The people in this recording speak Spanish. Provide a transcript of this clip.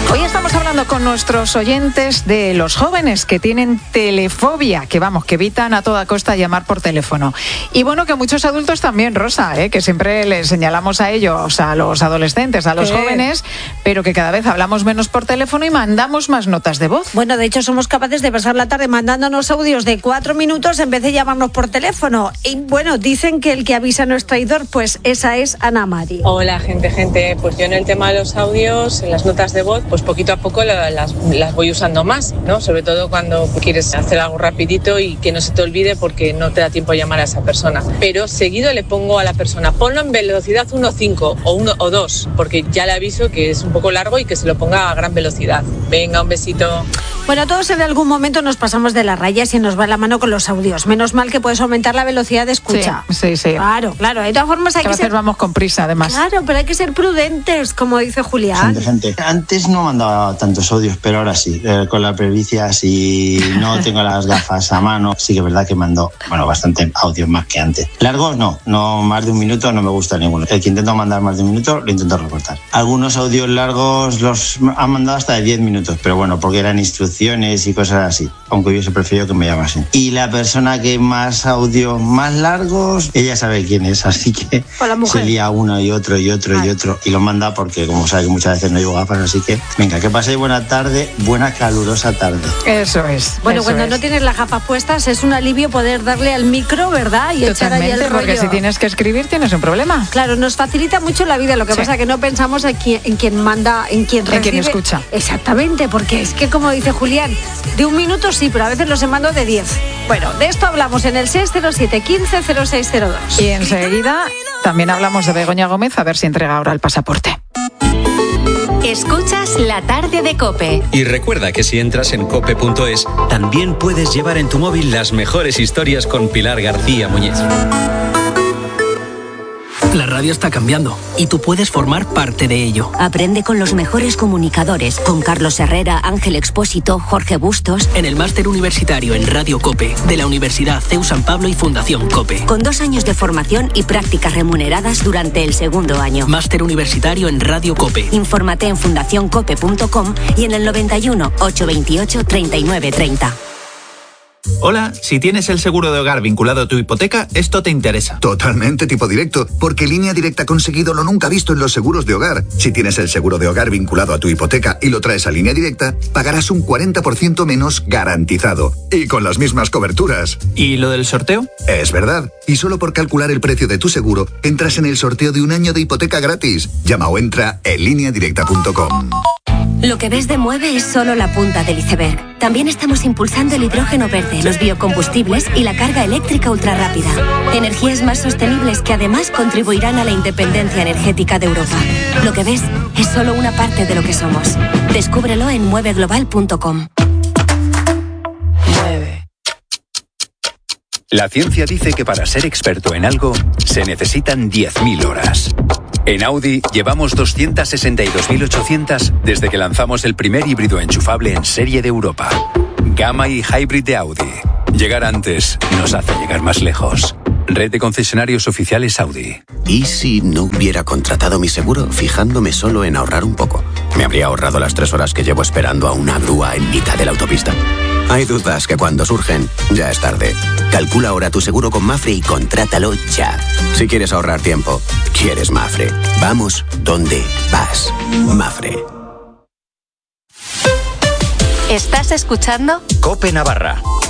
Hoy estamos hablando con nuestros oyentes de los jóvenes que tienen telefobia, que evitan a toda costa llamar por teléfono. Y bueno, que muchos adultos también, Rosa, que siempre les señalamos a ellos, a los adolescentes, a los jóvenes, pero que cada vez hablamos menos por teléfono y mandamos más notas de voz. Bueno, de hecho somos capaces de pasar la tarde mandándonos audios de 4 minutos en vez de llamarnos por teléfono. Y bueno, dicen que el que avisa no es traidor, pues esa es Ana Mari. Hola, gente. Pues yo en el tema de los audios, en las notas de voz, pues poquito a poco las voy usando más, ¿no? Sobre todo cuando quieres hacer algo rapidito y que no se te olvide porque no te da tiempo a llamar a esa persona. Pero seguido le pongo a la persona, ponlo en velocidad 1.5 o 1 o 2, porque ya le aviso que es un poco largo y que se lo ponga a gran velocidad. Venga, un besito. Bueno, todos en algún momento nos pasamos de las rayas y nos va la mano con los audios. Menos mal que puedes aumentar la velocidad de escucha. Sí. Claro. De todas formas hay que ser... vamos con prisa, además. Claro, pero hay que ser prudentes, como dice Julián. Gente. Antes no mandaba tantos audios, pero ahora sí. Con la pericia, si no tengo las gafas a mano, sí que es verdad que mando, bastante audios más que antes. Largos no más de un minuto no me gusta ninguno. El que intento mandar más de un minuto, lo intento recortar. Algunos audios largos los han mandado hasta de 10 minutos, pero bueno, porque eran instrucciones y cosas así, aunque hubiese preferido que me llamasen. Y la persona que más audios más largos, ella sabe quién es, así que se lía uno y otro y lo manda porque como sabe que muchas veces no llevo gafas, así que venga, que paséis buena tarde, buena calurosa tarde. Eso es. Bueno, cuando no tienes las gafas puestas es un alivio poder darle al micro, ¿verdad? Y echar ahí el rollo. Porque si tienes que escribir tienes un problema. Claro, nos facilita mucho la vida, lo que pasa es que no pensamos en quien manda, en quien recibe. En quien escucha. Exactamente, porque es que como dice Julián, de un minuto sí, pero a veces los he mandado de 10. Bueno, de esto hablamos en el 607 15 0602. Y enseguida también hablamos de Begoña Gómez, a ver si entrega ahora el pasaporte. Escuchas La Tarde de COPE. Y recuerda que si entras en cope.es, también puedes llevar en tu móvil las mejores historias con Pilar García Muñiz. La radio está cambiando y tú puedes formar parte de ello. Aprende con los mejores comunicadores, con Carlos Herrera, Ángel Expósito, Jorge Bustos. En el máster universitario en Radio COPE de la Universidad CEU San Pablo y Fundación COPE. Con 2 años de formación y prácticas remuneradas durante el 2º año. Máster universitario en Radio COPE. Infórmate en fundacioncope.com y en el 91 828 3930. Hola, si tienes el seguro de hogar vinculado a tu hipoteca, esto te interesa. Totalmente tipo directo, porque Línea Directa ha conseguido lo nunca visto en los seguros de hogar. Si tienes el seguro de hogar vinculado a tu hipoteca y lo traes a Línea Directa, pagarás un 40% menos garantizado. Y con las mismas coberturas. ¿Y lo del sorteo? Es verdad. Y solo por calcular el precio de tu seguro, entras en el sorteo de 1 año de hipoteca gratis. Llama o entra en lineadirecta.com. Lo que ves de Mueve es solo la punta del iceberg. También estamos impulsando el hidrógeno verde, los biocombustibles y la carga eléctrica ultrarrápida. Energías más sostenibles que además contribuirán a la independencia energética de Europa. Lo que ves es solo una parte de lo que somos. Descúbrelo en mueveglobal.com. La ciencia dice que para ser experto en algo se necesitan 10.000 horas. En Audi llevamos 262.800 desde que lanzamos el primer híbrido enchufable en serie de Europa. Gamma y Hybrid de Audi. Llegar antes nos hace llegar más lejos. Red de concesionarios oficiales Audi. ¿Y si no hubiera contratado mi seguro fijándome solo en ahorrar un poco? ¿Me habría ahorrado las 3 horas que llevo esperando a una grúa en mitad de la autopista? Hay dudas que cuando surgen ya es tarde. Calcula ahora tu seguro con Mafre y contrátalo ya. Si quieres ahorrar tiempo, quieres Mafre. Vamos donde vas. Mafre. ¿Estás escuchando? COPE Navarra.